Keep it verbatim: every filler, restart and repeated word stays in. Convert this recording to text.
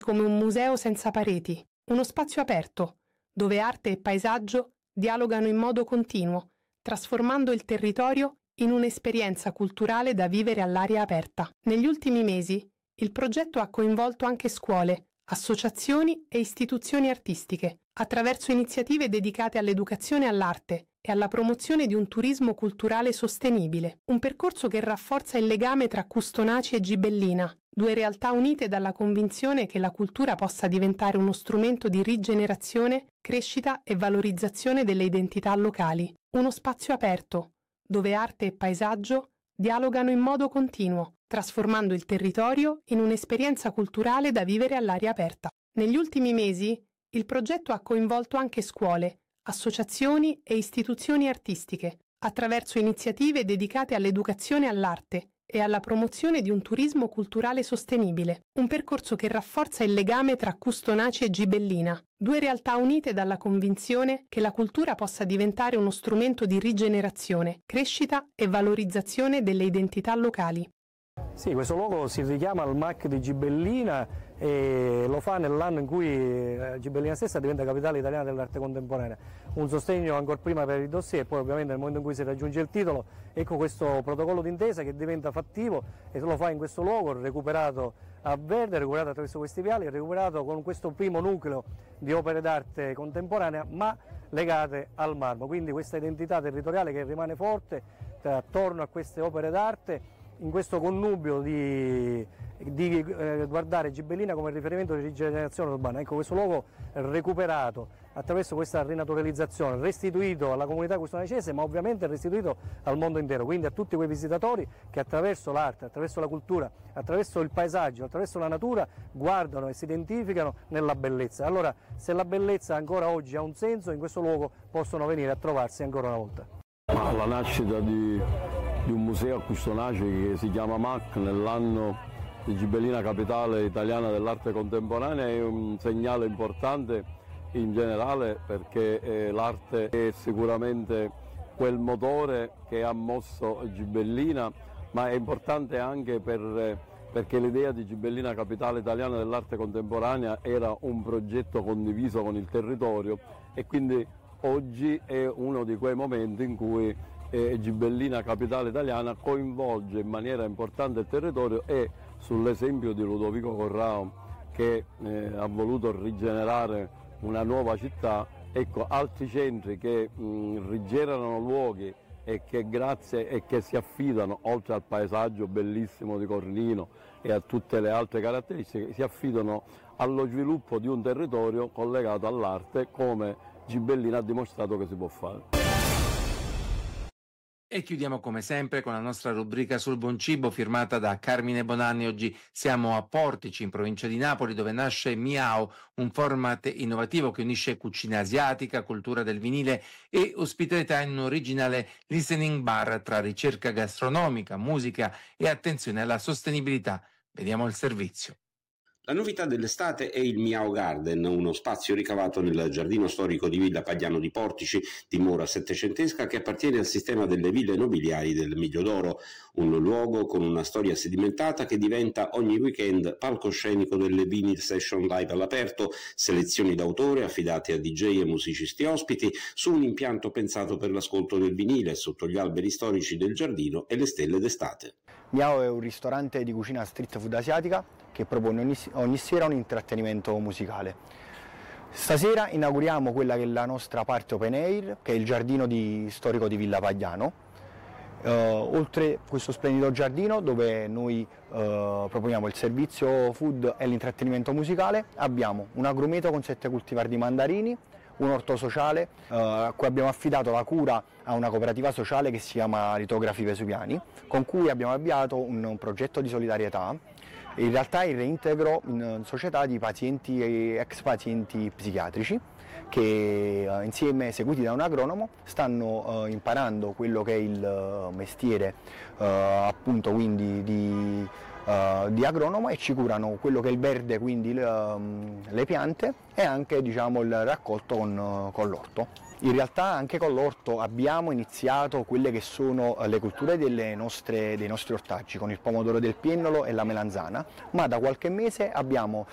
come un museo senza pareti, uno spazio aperto, dove arte e paesaggio dialogano in modo continuo, trasformando il territorio in un'esperienza culturale da vivere all'aria aperta. Negli ultimi mesi, il progetto ha coinvolto anche scuole, associazioni e istituzioni artistiche, attraverso iniziative dedicate all'educazione all'arte e alla promozione di un turismo culturale sostenibile, un percorso che rafforza il legame tra Custonaci e Gibellina, due realtà unite dalla convinzione che la cultura possa diventare uno strumento di rigenerazione, crescita e valorizzazione delle identità locali, uno spazio aperto, dove arte e paesaggio dialogano in modo continuo, trasformando il territorio in un'esperienza culturale da vivere all'aria aperta. Negli ultimi mesi, il progetto ha coinvolto anche scuole, associazioni e istituzioni artistiche, attraverso iniziative dedicate all'educazione all'arte e alla promozione di un turismo culturale sostenibile, un percorso che rafforza il legame tra Custonaci e Gibellina, due realtà unite dalla convinzione che la cultura possa diventare uno strumento di rigenerazione, crescita e valorizzazione delle identità locali. Sì, questo luogo si richiama al M A C di Gibellina e lo fa nell'anno in cui Gibellina stessa diventa capitale italiana dell'arte contemporanea. Un sostegno ancora prima per il dossier e poi ovviamente nel momento in cui si raggiunge il titolo, ecco questo protocollo d'intesa che diventa fattivo e lo fa in questo luogo recuperato a verde, recuperato attraverso questi viali, recuperato con questo primo nucleo di opere d'arte contemporanea ma legate al marmo. Quindi questa identità territoriale che rimane forte attorno a queste opere d'arte, in questo connubio di, di eh, guardare Gibellina come riferimento di rigenerazione urbana. Ecco, questo luogo recuperato attraverso questa rinaturalizzazione, restituito alla comunità custonacese, ma ovviamente restituito al mondo intero, quindi a tutti quei visitatori che attraverso l'arte, attraverso la cultura, attraverso il paesaggio, attraverso la natura guardano e si identificano nella bellezza. Allora, se la bellezza ancora oggi ha un senso, in questo luogo possono venire a trovarsi ancora una volta. Ma la nascita di, di un museo a Custonaci che si chiama M A C nell'anno di Gibellina capitale italiana dell'arte contemporanea è un segnale importante in generale, perché eh, l'arte è sicuramente quel motore che ha mosso Gibellina, ma è importante anche per, perché l'idea di Gibellina capitale italiana dell'arte contemporanea era un progetto condiviso con il territorio e quindi oggi è uno di quei momenti in cui eh, Gibellina capitale italiana coinvolge in maniera importante il territorio e sull'esempio di Ludovico Corrao che eh, ha voluto rigenerare una nuova città, ecco altri centri che mh, rigenerano luoghi e che grazie e che si affidano, oltre al paesaggio bellissimo di Cornino e a tutte le altre caratteristiche, si affidano allo sviluppo di un territorio collegato all'arte, come Gibellina ha dimostrato che si può fare. E chiudiamo come sempre con la nostra rubrica sul buon cibo firmata da Carmine Bonanni. Oggi siamo a Portici, in provincia di Napoli, dove nasce Miao, un format innovativo che unisce cucina asiatica, cultura del vinile e ospitalità in un originale listening bar tra ricerca gastronomica, musica e attenzione alla sostenibilità. Vediamo il servizio. La novità dell'estate è il Miao Garden, uno spazio ricavato nel giardino storico di Villa Pagliano di Portici, dimora settecentesca che appartiene al sistema delle ville nobiliari del Miglio d'Oro, un luogo con una storia sedimentata che diventa ogni weekend palcoscenico delle vinyl session live all'aperto, selezioni d'autore affidate a D J e musicisti ospiti su un impianto pensato per l'ascolto del vinile sotto gli alberi storici del giardino e le stelle d'estate. Miao è un ristorante di cucina street food asiatica che propone ogni, ogni sera un intrattenimento musicale. Stasera inauguriamo quella che è la nostra parte open air, che è il giardino di, storico di Villa Pagliano. Uh, oltre questo splendido giardino dove noi uh, proponiamo il servizio food e l'intrattenimento musicale, abbiamo un agrumeto con sette cultivar di mandarini, un orto sociale uh, a cui abbiamo affidato la cura a una cooperativa sociale che si chiama Litografi Vesuviani, con cui abbiamo avviato un, un progetto di solidarietà. In realtà il reintegro in società di pazienti e ex pazienti psichiatrici che uh, insieme, seguiti da un agronomo, stanno uh, imparando quello che è il uh, mestiere uh, appunto quindi di, uh, di agronomo e ci curano quello che è il verde, quindi le, um, le piante e anche diciamo il raccolto con, uh, con l'orto. In realtà anche con l'orto abbiamo iniziato quelle che sono le colture delle nostre, dei nostri ortaggi, con il pomodoro del piennolo e la melanzana, ma da qualche mese abbiamo